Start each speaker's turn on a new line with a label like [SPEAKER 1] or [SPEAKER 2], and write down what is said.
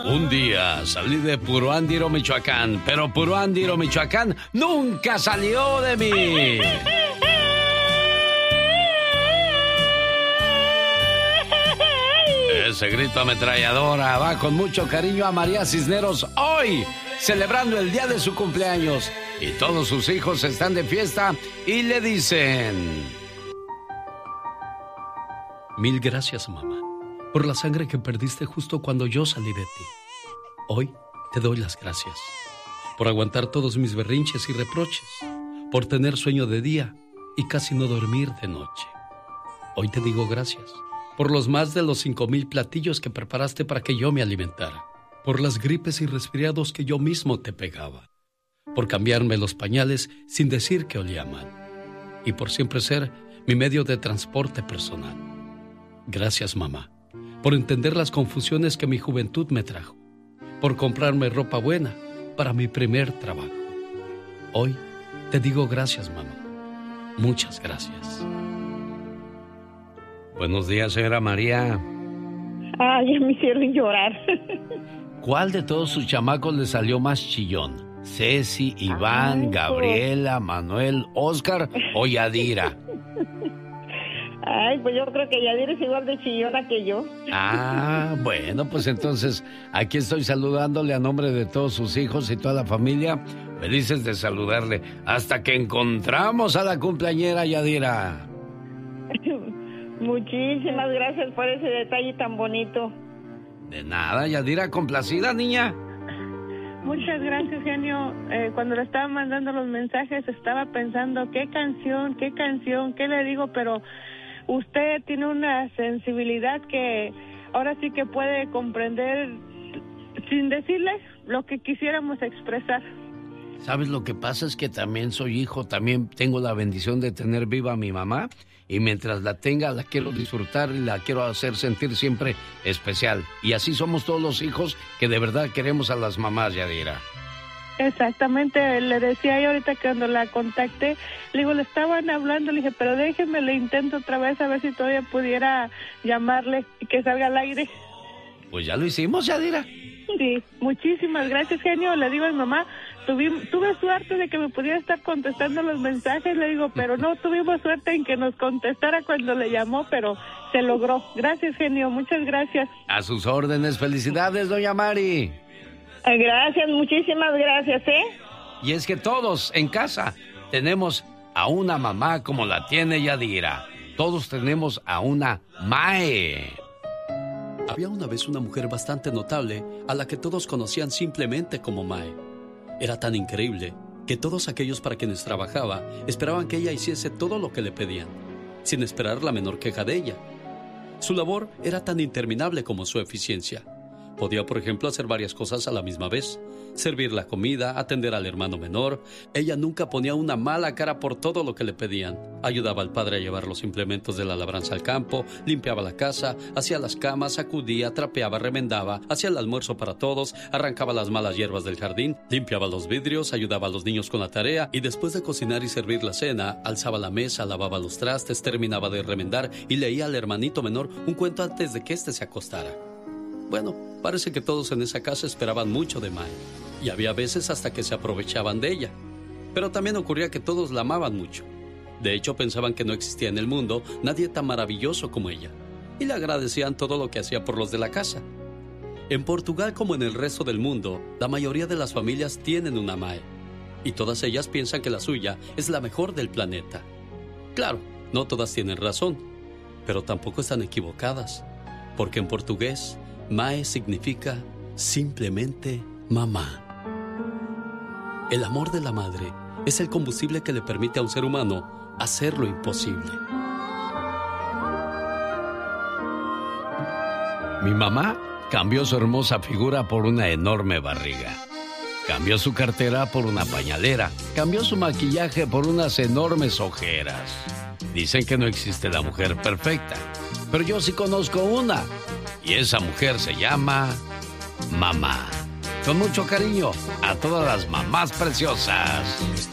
[SPEAKER 1] Un día salí de Puruándiro, Michoacán, pero Puruándiro, Michoacán nunca salió de mí. Ese grito ametralladora va con mucho cariño a María Cisneros hoy, celebrando el día de su cumpleaños. Y todos sus hijos están de fiesta y le dicen: Mil gracias, mamá, por la sangre que perdiste justo cuando yo salí de ti. Hoy te doy las gracias por aguantar todos mis berrinches y reproches, por tener sueño de día y casi no dormir de noche. Hoy te digo gracias por los más de los 5,000 platillos que preparaste para que yo me alimentara, por las gripes y resfriados que yo mismo te pegaba, por cambiarme los pañales sin decir que olía mal, y por siempre ser mi medio de transporte personal. Gracias, mamá, por entender las confusiones que mi juventud me trajo, por comprarme ropa buena para mi primer trabajo. Hoy te digo gracias, mamá. Muchas gracias. Buenos días, señora María.
[SPEAKER 2] Ay, ya me hicieron llorar.
[SPEAKER 1] ¿Cuál de todos sus chamacos le salió más chillón? ¿Ceci, Iván, Gabriela, Manuel, Oscar o Yadira?
[SPEAKER 2] Ay, pues yo creo que Yadira es igual de chillona que yo.
[SPEAKER 1] Ah, bueno, pues entonces aquí estoy saludándole a nombre de todos sus hijos y toda la familia. Felices de saludarle hasta que encontramos a la cumpleañera Yadira.
[SPEAKER 2] Muchísimas gracias por ese detalle tan bonito.
[SPEAKER 1] De nada, Yadira, complacida, niña.
[SPEAKER 2] Muchas gracias, genio. Cuando le estaba mandando los mensajes estaba pensando qué canción, qué le digo, pero usted tiene una sensibilidad que ahora sí que puede comprender sin decirle lo que quisiéramos expresar.
[SPEAKER 1] ¿Sabes? Lo que pasa es que también soy hijo, también tengo la bendición de tener viva a mi mamá y mientras la tenga la quiero disfrutar y la quiero hacer sentir siempre especial. Y así somos todos los hijos que de verdad queremos a las mamás, Yadira.
[SPEAKER 2] Exactamente, le decía yo ahorita cuando la contacté, le digo, le estaban hablando, le dije, pero déjeme, le intento otra vez a ver si todavía pudiera llamarle y que salga al aire.
[SPEAKER 1] Pues ya lo hicimos, Yadira.
[SPEAKER 2] Sí, muchísimas gracias, genio. Le digo a mi mamá, tuve suerte de que me pudiera estar contestando los mensajes, le digo, pero no tuvimos suerte en que nos contestara cuando le llamó, pero se logró. Gracias, genio, muchas gracias.
[SPEAKER 1] A sus órdenes, felicidades, doña Mari.
[SPEAKER 2] Gracias, muchísimas gracias,
[SPEAKER 1] Y es que todos en casa tenemos a una mamá como la tiene Yadira. Todos tenemos a una Mae. Había una vez una mujer bastante notable a la que todos conocían simplemente como Mae. Era tan increíble que todos aquellos para quienes trabajaba esperaban que ella hiciese todo lo que le pedían, sin esperar la menor queja de ella. Su labor era tan interminable como su eficiencia. Podía, por ejemplo, hacer varias cosas a la misma vez. Servir la comida, atender al hermano menor. Ella nunca ponía una mala cara por todo lo que le pedían. Ayudaba al padre a llevar los implementos de la labranza al campo, limpiaba la casa, hacía las camas, sacudía, trapeaba, remendaba, hacía el almuerzo para todos, arrancaba las malas hierbas del jardín, limpiaba los vidrios, ayudaba a los niños con la tarea y después de cocinar y servir la cena, alzaba la mesa, lavaba los trastes, terminaba de remendar y leía al hermanito menor un cuento antes de que éste se acostara. Bueno, parece que todos en esa casa esperaban mucho de Mae, y había veces hasta que se aprovechaban de ella. Pero también ocurría que todos la amaban mucho. De hecho, pensaban que no existía en el mundo nadie tan maravilloso como ella, y le agradecían todo lo que hacía por los de la casa. En Portugal, como en el resto del mundo, la mayoría de las familias tienen una Mae, y todas ellas piensan que la suya es la mejor del planeta. Claro, no todas tienen razón, pero tampoco están equivocadas, porque en portugués, Mae significa simplemente mamá. El amor de la madre es el combustible que le permite a un ser humano hacer lo imposible. Mi mamá cambió su hermosa figura por una enorme barriga. Cambió su cartera por una pañalera. Cambió su maquillaje por unas enormes ojeras. Dicen que no existe la mujer perfecta, pero yo sí conozco una. Y esa mujer se llama mamá. Con mucho cariño a todas las mamás preciosas.